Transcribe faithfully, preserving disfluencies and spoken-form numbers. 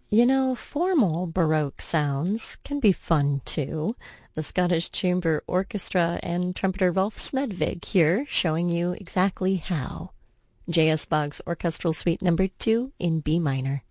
You know, formal Baroque sounds can be fun too. The Scottish Chamber Orchestra and trumpeter Rolf Smedvig here showing you exactly how. J S. Bach's Orchestral Suite Number two in B minor.